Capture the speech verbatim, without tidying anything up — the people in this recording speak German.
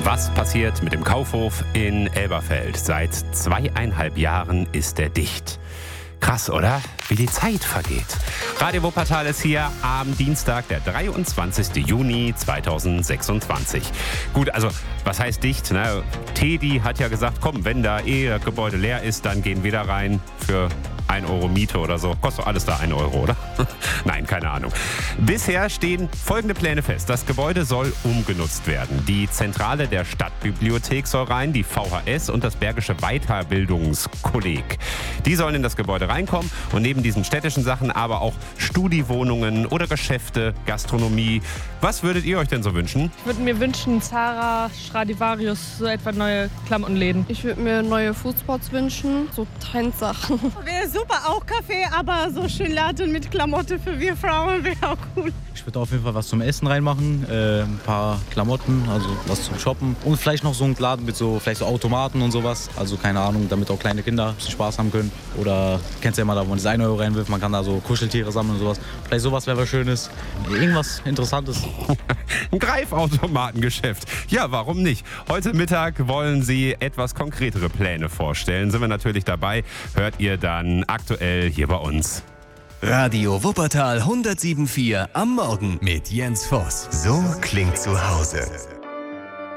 Was passiert mit dem Kaufhof in Elberfeld? Seit zweieinhalb Jahren ist er dicht. Krass, oder? Wie die Zeit vergeht. Radio Wuppertal ist hier am Dienstag, der dreiundzwanzigsten Juni zweitausendsechsundzwanzig. Gut, also was heißt dicht? Ne? Teddy hat ja gesagt, komm, wenn da eh das Gebäude leer ist, dann gehen wir da rein für ein Euro Miete oder so. Kostet doch alles da ein Euro, oder? Nein, keine Ahnung. Bisher stehen folgende Pläne fest. Das Gebäude soll umgenutzt werden. Die Zentrale der Stadtbibliothek soll rein, die V H S und das Bergische Weiterbildungskolleg. Die sollen in das Gebäude reinkommen und neben diesen städtischen Sachen aber auch Studiwohnungen oder Geschäfte, Gastronomie. Was würdet ihr euch denn so wünschen? Ich würde mir wünschen, Zara, Stradivarius, so etwa neue Klamottenläden. Ich würde mir neue Foodspots wünschen, so Trendsachen. Wäre super, auch Kaffee, aber so schön Laden mit Klamotte für wir Frauen wäre auch cool. Ich würde auf jeden Fall was zum Essen reinmachen, äh, ein paar Klamotten, also was zum Shoppen und vielleicht noch so einen Laden mit so vielleicht so Automaten und sowas, also keine Ahnung, damit auch kleine Kinder ein bisschen Spaß haben können. Oder kennst du ja immer da, wo man das ein Euro reinwirft, man kann da so Kuscheltiere sammeln und sowas. Vielleicht sowas wäre was Schönes, irgendwas Interessantes. Ein Greifautomatengeschäft. Ja, warum nicht? Heute Mittag wollen Sie etwas konkretere Pläne vorstellen. Sind wir natürlich dabei. Hört ihr dann aktuell hier bei uns. Radio Wuppertal hundertsieben Komma vier am Morgen mit Jens Voss. So klingt zu Hause.